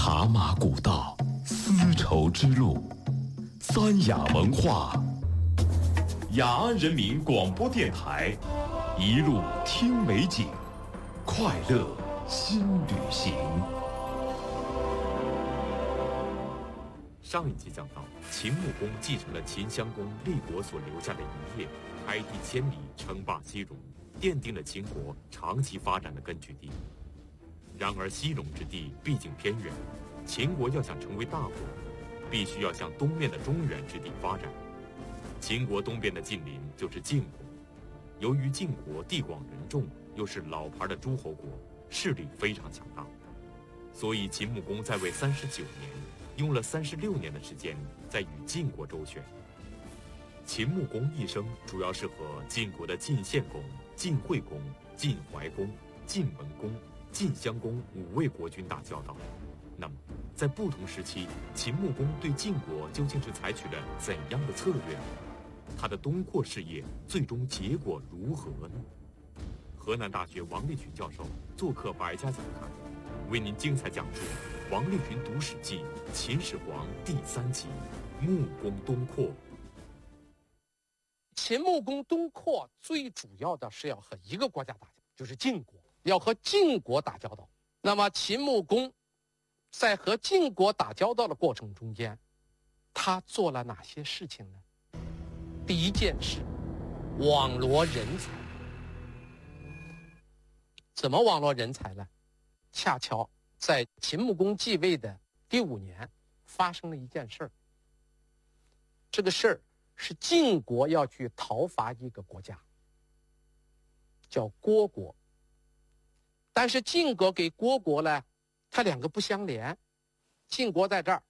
茶马古道，丝绸之路，三雅文化，雅安人民广播电台，一路听美景，快乐新旅行。 上一集讲到，秦穆公继承了秦襄公立国所留下的遗业，开辟千里，称霸西戎，奠定了秦国长期发展的根据地。然而西戎之地毕竟偏远，秦国要想成为大国，必须要向东面的中原之地发展。秦国东边的近邻就是晋国，由于晋国地广人众，又是老牌的诸侯国，势力非常强大，所以秦穆公在位39年，用了36年的时间在与晋国周旋。秦穆公一生主要是和晋国的晋献公、晋惠公、晋怀公、晋文公、晋襄公5位国君打交道。那么在不同时期，秦穆公对晋国究竟是采取了怎样的策略呢？他的东扩事业最终结果如何呢？河南大学王立群教授做客百家讲坛，为您精彩讲述王立群读史记秦始皇第3集穆公东扩。 秦穆公东扩最主要的是要和一个国家打交道，就是晋国，要和晋国打交道。那么秦穆公在和晋国打交道的过程中间，他做了哪些事情呢？第一件事，网罗人才。怎么网罗人才呢？恰巧在秦穆公继位的第5年，发生了一件事儿。这个事儿是晋国要去讨伐一个国家，叫虢国。但是晋国给虢国呢，它两个不相连。晋国在这儿，